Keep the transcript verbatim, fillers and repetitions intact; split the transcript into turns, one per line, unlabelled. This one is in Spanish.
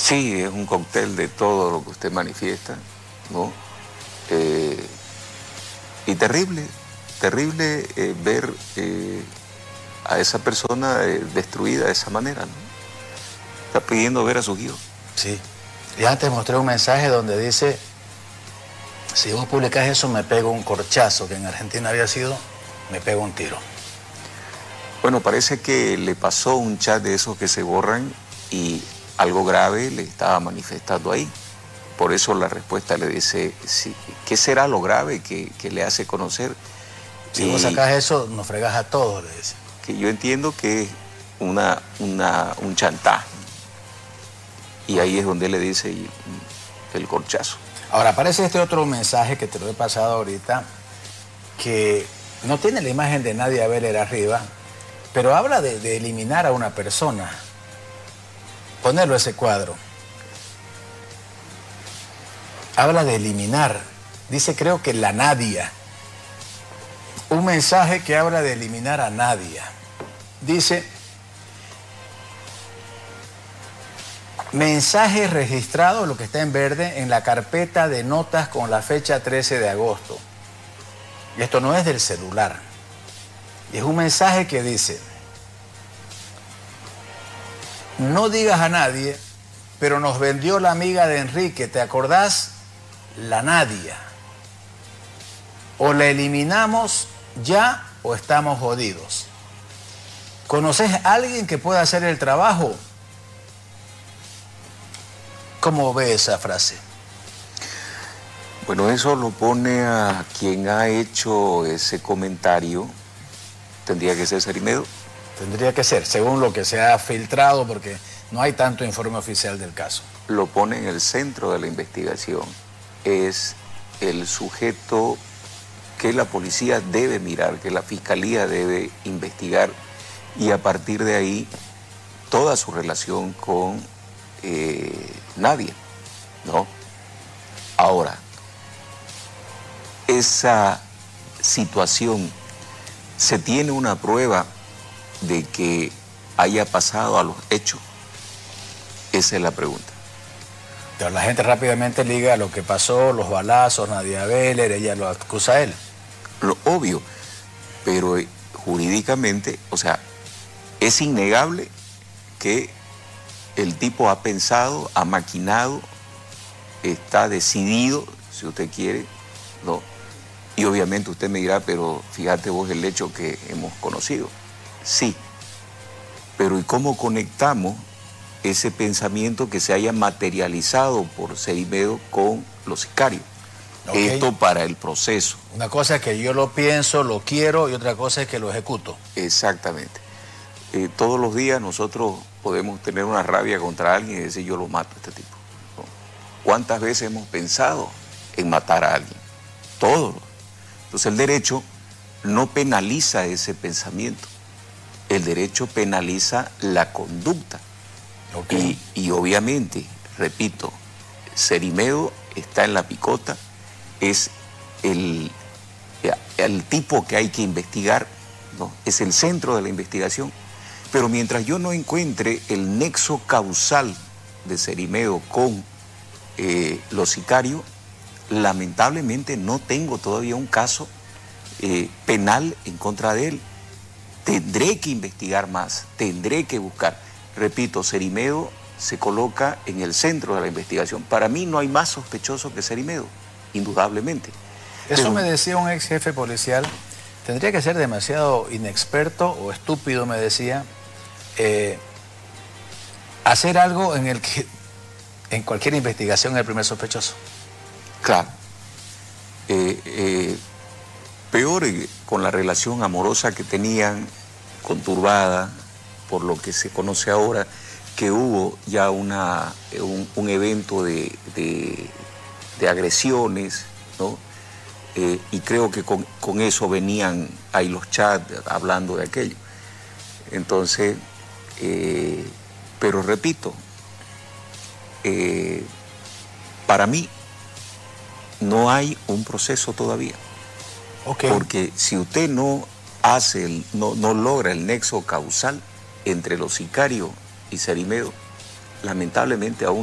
Sí, es un cóctel de todo lo que usted manifiesta, ¿no? Eh, y terrible, terrible eh, ver eh, a esa persona eh, destruida de esa manera, ¿no? Está pidiendo ver a su hijo.
Sí. Y antes mostré un mensaje donde dice, si vos publicás eso me pego un corchazo, que en Argentina había sido, me pego un tiro.
Bueno, parece que le pasó un chat de esos que se borran y algo grave le estaba manifestando ahí. Por eso la respuesta le dice, sí, ¿qué será lo grave que, que le hace conocer?
Si
y
vos sacás eso, nos fregás a todos, le dice.
Que yo entiendo que es una, una, un chantaje. Y ahí es donde le dice el, el corchazo.
Ahora, aparece este otro mensaje que te lo he pasado ahorita, que no tiene la imagen de Nadia Beller arriba, pero habla de, de eliminar a una persona. Ponerlo ese cuadro. Habla de eliminar. Dice, creo que la Nadia. Un mensaje que habla de eliminar a Nadia. Dice, mensaje registrado, lo que está en verde, en la carpeta de notas con la fecha trece de agosto. Y esto no es del celular. Y es un mensaje que dice, no digas a nadie, pero nos vendió la amiga de Enrique, ¿te acordás? La Nadia. O la eliminamos ya o estamos jodidos. ¿Conoces a alguien que pueda hacer el trabajo? ¿Cómo ve esa frase?
Bueno, eso lo pone a quien ha hecho ese comentario. ¿Tendría que ser Cerimedo?
Tendría que ser, según lo que se ha filtrado, porque no hay tanto informe oficial del caso.
Lo pone en el centro de la investigación. Es el sujeto que la policía debe mirar, que la fiscalía debe investigar, y a partir de ahí toda su relación con eh, Nadia, ¿no? Ahora, esa situación, ¿se tiene una prueba de que haya pasado a los hechos? Esa es la pregunta.
Pero la gente rápidamente liga a lo que pasó, los balazos, Nadia Beller, ella lo acusa a él.
Lo obvio, pero eh, jurídicamente, o sea, es innegable que el tipo ha pensado, ha maquinado, está decidido, si usted quiere, ¿no? Y obviamente usted me dirá, pero fíjate vos el hecho que hemos conocido. Sí, pero ¿y cómo conectamos ese pensamiento que se haya materializado por Cerimedo con los sicarios? Okay. Esto para el proceso.
Una cosa es que yo lo pienso, lo quiero, y otra cosa es que lo ejecuto.
Exactamente. Eh, todos los días nosotros podemos tener una rabia contra alguien y decir, yo lo mato a este tipo, ¿no? ¿Cuántas veces hemos pensado en matar a alguien? Todos. Entonces el derecho no penaliza ese pensamiento. El derecho penaliza la conducta. Okay. Y, y obviamente, repito, Cerimedo está en la picota, es el, el tipo que hay que investigar, ¿no? Es el centro de la investigación. Pero mientras yo no encuentre el nexo causal de Cerimedo con eh, los sicarios, lamentablemente no tengo todavía un caso eh, penal en contra de él. Tendré que investigar más, tendré que buscar. Repito, Cerimedo se coloca en el centro de la investigación. Para mí no hay más sospechoso que Cerimedo, indudablemente.
Eso
Pero...
me decía un ex jefe policial, tendría que ser demasiado inexperto o estúpido, me decía, eh, hacer algo en el que en cualquier investigación el primer sospechoso.
Claro. Eh, eh, peor eh, con la relación amorosa que tenían, conturbada, por lo que se conoce ahora, que hubo ya una, un, un evento de, de, de agresiones, ¿no? Eh, y creo que con, con eso venían ahí los chats hablando de aquello. Entonces, eh, pero repito, eh, para mí no hay un proceso todavía. Okay. Porque si usted no hace, el, no, no logra el nexo causal entre los sicarios y Cerimedo, lamentablemente aún